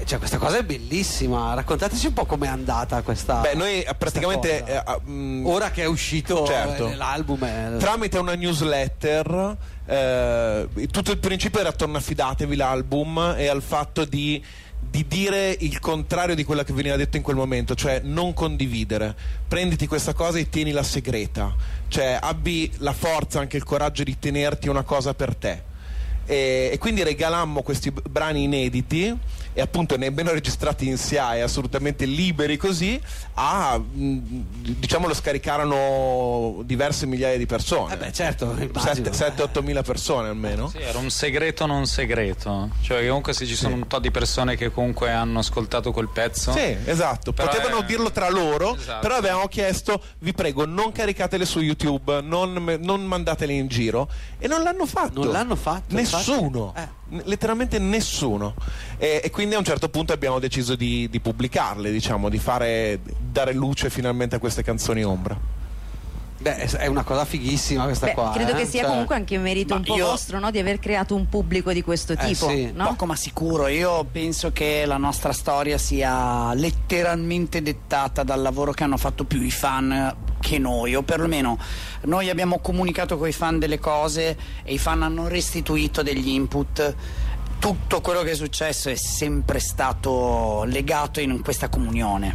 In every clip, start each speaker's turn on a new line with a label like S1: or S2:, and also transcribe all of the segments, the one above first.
S1: cioè, questa cosa è bellissima. Raccontateci un po' com'è andata questa.
S2: Beh, noi praticamente
S1: ora che è uscito,
S2: certo,
S1: l'album
S2: tramite una newsletter, tutto il principio era attorno a fidatevi l'album e al fatto di dire il contrario di quello che veniva detto in quel momento, cioè non condividere, prenditi questa cosa e tienila segreta, cioè abbi la forza, anche il coraggio di tenerti una cosa per te. E quindi regalammo questi brani inediti e appunto nemmeno registrati in SIAE, assolutamente liberi così, diciamo lo scaricarono diverse migliaia di persone.
S1: Beh, certo,
S2: 7-8 mila persone almeno.
S3: Sì, era un segreto non segreto, cioè comunque se ci sono un po' di persone che comunque hanno ascoltato quel pezzo.
S2: Sì, esatto, potevano dirlo tra loro,
S3: esatto.
S2: Però avevamo chiesto, vi prego, non caricatele su YouTube, non mandatele in giro, e non l'hanno fatto.
S1: Non l'hanno fatto.
S2: Nessuno. Letteralmente nessuno. E quindi a un certo punto abbiamo deciso di pubblicarle, diciamo, di dare luce finalmente a queste canzoni ombra.
S1: Beh, è una cosa fighissima questa qua.
S4: Credo che sia comunque anche un merito un po' vostro, no? Di aver creato un pubblico di questo tipo,
S1: sì.
S4: no?
S5: Poco ma sicuro. Io penso che la nostra storia sia letteralmente dettata dal lavoro che hanno fatto più i fan che noi, o perlomeno noi abbiamo comunicato con i fan delle cose e i fan hanno restituito degli input. Tutto quello che è successo è sempre stato legato in questa comunione.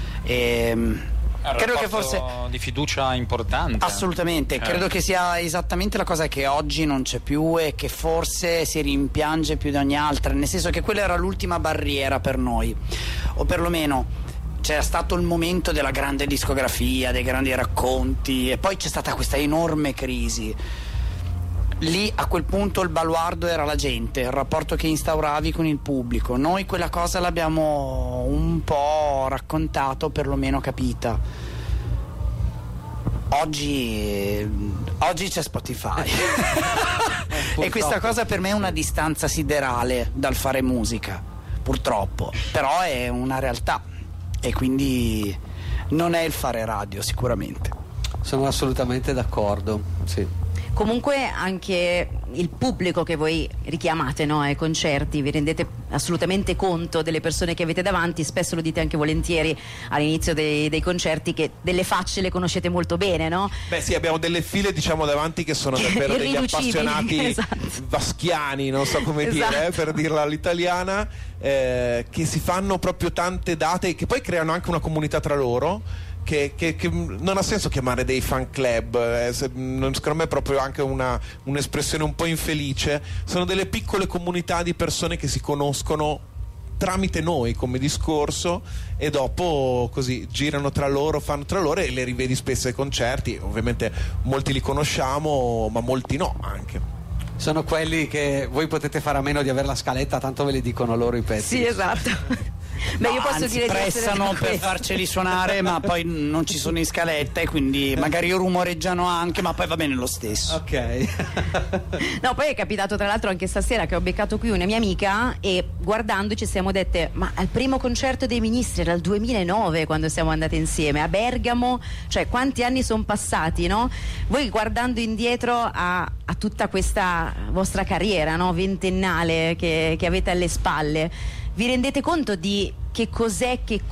S5: Credo che forse
S3: di fiducia importante.
S5: Assolutamente, credo che sia esattamente la cosa che oggi non c'è più e che forse si rimpiange più di ogni altra, nel senso che quella era l'ultima barriera per noi, o perlomeno c'era stato il momento della grande discografia, dei grandi racconti, e poi c'è stata questa enorme crisi. Lì a quel punto il baluardo era la gente, il rapporto che instauravi con il pubblico. Noi quella cosa l'abbiamo un po' raccontato, perlomeno capita. Oggi c'è Spotify e questa cosa per me è una distanza siderale dal fare musica, purtroppo, però è una realtà e quindi non è il fare radio sicuramente.
S1: Sono assolutamente d'accordo, sì.
S4: Comunque anche il pubblico che voi richiamate, no, ai concerti, vi rendete assolutamente conto delle persone che avete davanti. Spesso lo dite anche volentieri all'inizio dei concerti, che delle facce le conoscete molto bene, no?
S2: Beh sì, abbiamo delle file, diciamo, davanti che sono davvero degli appassionati esatto. Vaschiani, non so come
S4: esatto.
S2: dire, per dirla all'italiana, che si fanno proprio tante date e che poi creano anche una comunità tra loro. Che non ha senso chiamare dei fan club, secondo me è proprio anche un'espressione un po' infelice. Sono delle piccole comunità di persone che si conoscono tramite noi come discorso e dopo così girano tra loro, fanno tra loro e le rivedi spesso ai concerti. Ovviamente molti li conosciamo, ma molti no anche.
S1: Sono quelli che voi potete fare a meno di avere la scaletta, tanto ve le dicono loro i pezzi.
S4: Sì, esatto. Beh, io posso dire
S5: pressano per farceli suonare, ma poi non ci sono in scaletta e quindi magari rumoreggiano anche, ma poi va bene lo stesso.
S1: Ok.
S4: No, poi è capitato tra l'altro anche stasera che ho beccato qui una mia amica e guardandoci siamo dette: ma al primo concerto dei Ministri era il 2009 quando siamo andate insieme a Bergamo, cioè quanti anni sono passati, no? Voi guardando indietro a tutta questa vostra carriera, no, ventennale che avete alle spalle, vi rendete conto di che cos'è che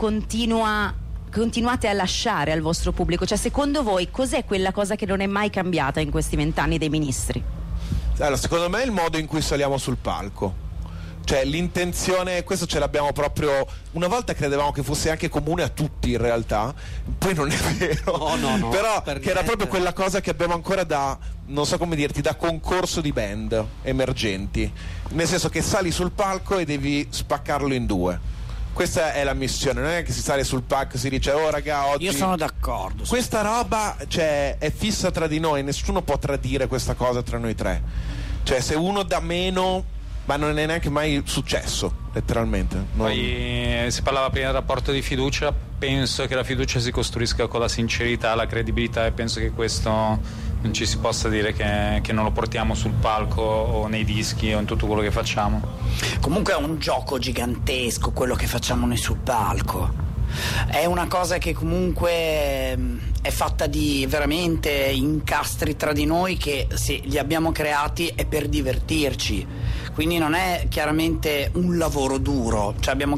S4: continuate a lasciare al vostro pubblico? Cioè, secondo voi cos'è quella cosa che non è mai cambiata in questi 20 anni dei Ministri?
S2: Allora, secondo me è il modo in cui saliamo sul palco. Cioè l'intenzione, questo ce l'abbiamo proprio. Una volta credevamo che fosse anche comune a tutti in realtà, poi non è vero. No, però che era proprio quella cosa che abbiamo ancora da, non so come dirti, da concorso di band emergenti, nel senso che sali sul palco e devi spaccarlo in due. Questa è la missione, non è che si sale sul palco e si dice: oh raga, oggi
S5: io sono d'accordo,
S2: questa roba, cioè, è fissa tra di noi, nessuno può tradire questa cosa tra noi tre. Cioè se uno dà meno, ma non è neanche mai successo, letteralmente.
S3: Poi si parlava prima del rapporto di fiducia, penso che la fiducia si costruisca con la sincerità, la credibilità, e penso che questo non ci si possa dire che non lo portiamo sul palco o nei dischi o in tutto quello che facciamo.
S5: Comunque è un gioco gigantesco quello che facciamo noi sul palco. È una cosa che comunque è fatta di veramente incastri tra di noi che se li abbiamo creati è per divertirci, quindi non è chiaramente un lavoro duro, cioè abbiamo